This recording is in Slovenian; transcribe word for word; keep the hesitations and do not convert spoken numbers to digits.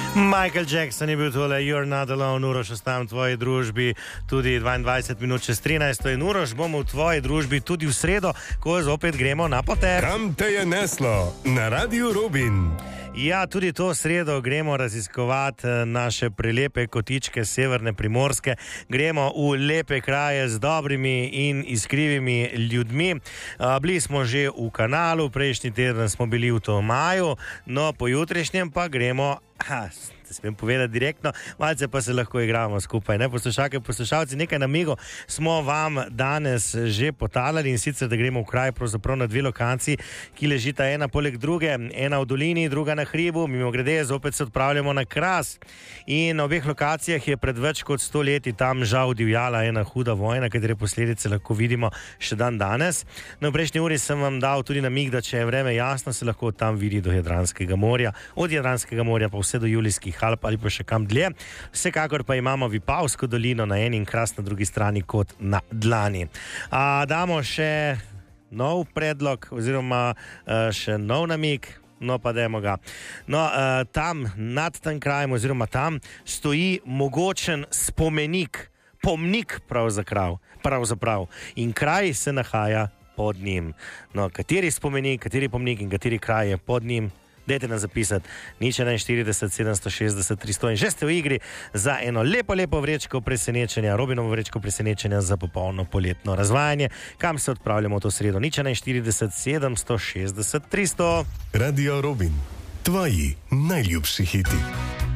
Michael Jackson je bil tole, You're Not Alone, Uroš, ostajam v tvoji družbi, tudi dvaindvajset minut čez trinajst, in Uroš, bomo v tvoji družbi tudi v sredo, ko zopet gremo na poter. Kam te je neslo? Na Radiu Rubin. Ja, tudi to sredo gremo raziskovati naše prelepe kotičke severne Primorske, gremo v lepe kraje z dobrimi in iskrivimi ljudmi. Bili smo že v Kanalu, prejšnji teden smo bili v Tomaju, no pojutrišnjem pa gremo... Ha, ne smem povedati direktno, malce pa se lahko igramo skupaj. Ne? Poslušalke, poslušalci, nekaj namigov smo vam danes že potalali, in sicer, da gremo v kraj pravzaprav na dve lokaciji, ki ležita ena poleg druge, ena v dolini, druga na hribu. Mimogrede, zopet se odpravljamo na Kras. In na obeh lokacijah je pred več kot sto leti tam žal divjala ena huda vojna, katere posledice lahko vidimo še dan danes. No, v prejšnji uri sem vam dal tudi namig, da če je vreme jasno, se lahko tam vidi do Jadranskega morja, od Jadranskega morja pa vse do Julijskih Alp ali pa še kam dlje. Vsekakor pa imamo Vipavsko dolino na eni in Kras na drugi strani kot na dlani. A, damo še nov predlog oziroma uh, še nov namig. No, pa dajmo ga. No, uh, tam, nad tem krajem oziroma tam stoji mogočen spomenik, pomnik pravzaprav, pravzaprav. In kraj se nahaja pod njim. No, kateri spomenik, kateri pomnik in kateri kraj je pod njim? Dajte nam zapisati nič enainštirideset, sedemsto šestdeset, tristo in že ste v igri za eno lepo, lepo vrečko presenečenja, Robinovo vrečko presenečenja za popolno poletno razvajanje. Kam se odpravljamo to sredo? nič enainštirideset, sedemsto šestdeset, tristo. Radio Rubin. Tvoji najljubši hiti.